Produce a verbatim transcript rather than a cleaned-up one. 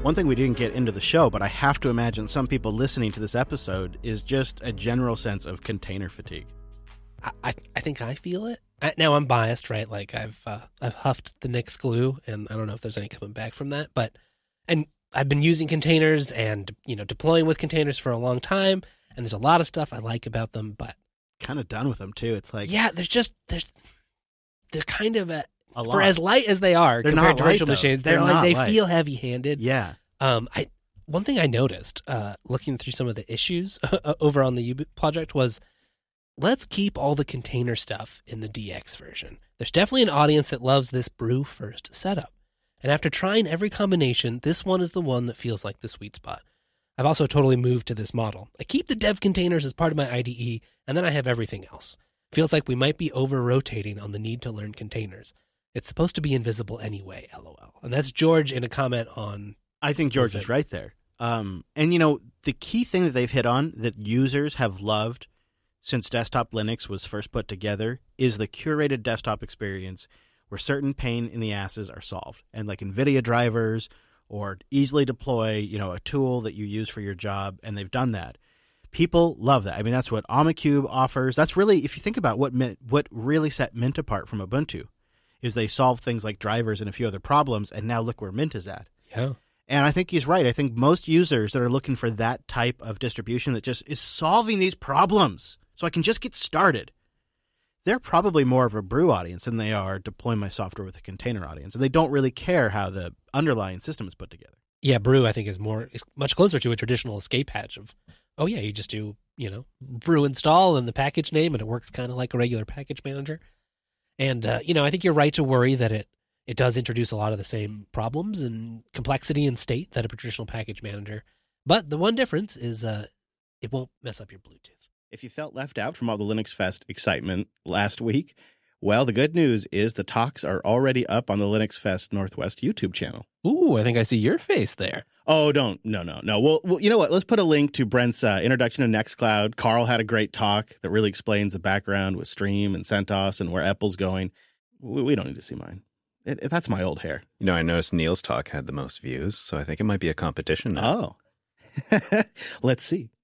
One thing we didn't get into the show, but I have to imagine some people listening to this episode, is just a general sense of container fatigue. I, I, I think I feel it. I, now I'm biased, right? Like I've uh, I've huffed the Nix glue, and I don't know if there's any coming back from that. But and I've been using containers and you know deploying with containers for a long time, and there's a lot of stuff I like about them. But kind of done with them too. It's like yeah, there's just there's they're kind of a, a lot. For as light as they are they're compared not to virtual light, machines, they're they're, like not they light. feel heavy-handed. Yeah. Um, I one thing I noticed uh, looking through some of the issues over on the U project was, let's keep all the container stuff in the D X version. There's definitely an audience that loves this brew first setup. And after trying every combination, this one is the one that feels like the sweet spot. I've also totally moved to this model. I keep the dev containers as part of my I D E, and then I have everything else. Feels like we might be over-rotating on the need to learn containers. It's supposed to be invisible anyway, LOL. And that's George in a comment on... I think George is right there. Um, and, you know, the key thing that they've hit on that users have loved since Desktop Linux was first put together is the curated desktop experience where certain pain in the asses are solved. And like NVIDIA drivers or easily deploy, you know, a tool that you use for your job, and they've done that. People love that. I mean, that's what Omacube offers. That's really, if you think about what Mint, what really set Mint apart from Ubuntu, is they solved things like drivers and a few other problems, and now look where Mint is at. Yeah. And I think he's right. I think most users that are looking for that type of distribution that just is solving these problems so I can just get started, they're probably more of a brew audience than they are deploying my software with a container audience. And they don't really care how the underlying system is put together. Yeah, brew, I think, is more is much closer to a traditional escape hatch of, oh, yeah, you just do, you know, brew install and the package name, and it works kind of like a regular package manager. And, uh, you know, I think you're right to worry that it, it does introduce a lot of the same problems and complexity and state that a traditional package manager. But the one difference is uh, it won't mess up your Bluetooth. If you felt left out from all the Linux Fest excitement last week, well, the good news is the talks are already up on the Linux Fest Northwest YouTube channel. Ooh, I think I see your face there. Oh, don't. No, no, no. Well, well you know what? Let's put a link to Brent's uh, introduction to Nextcloud. Carl had a great talk that really explains the background with Stream and CentOS and where Apple's going. We, we don't need to see mine. It, it, that's my old hair. You know, I noticed Neil's talk had the most views, so I think it might be a competition now. Oh. Let's see.